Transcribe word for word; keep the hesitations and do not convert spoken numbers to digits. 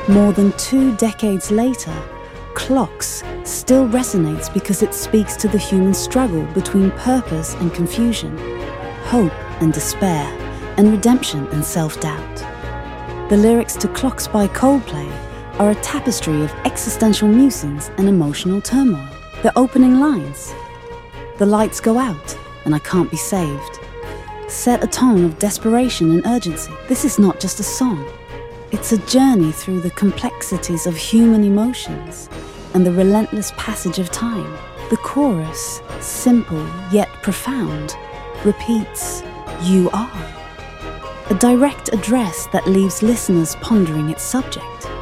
More than two decades later, Clocks still resonates because it speaks to the human struggle between purpose and confusion, hope and despair, and redemption and self-doubt. The lyrics to Clocks by Coldplay are a tapestry of existential musings and emotional turmoil. The opening lines, "The lights go out and I can't be saved," set a tone of desperation and urgency. This is not just a song. It's a journey through the complexities of human emotions and the relentless passage of time. The chorus, simple yet profound, repeats, "You are," a direct address that leaves listeners pondering its subject.